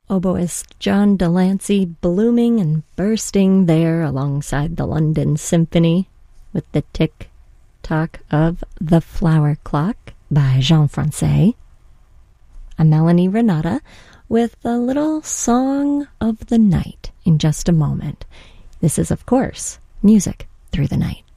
Oboist John Delancey blooming and bursting there alongside the London Symphony with the tick-tock of The Flower Clock by Jean Francais. I'm Melanie Renata with a little Song of the Night in just a moment. This is, of course, Music Through the Night.